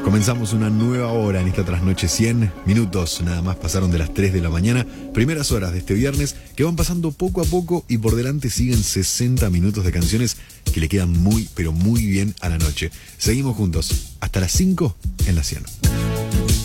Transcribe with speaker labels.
Speaker 1: Comenzamos una nueva hora en esta trasnoche. 100 minutos nada más pasaron de las 3 de la mañana. Primeras horas de este viernes que van pasando poco a poco y por delante siguen 60 minutos de canciones que le quedan muy, pero muy bien a la noche. Seguimos juntos hasta las 5 en la 100.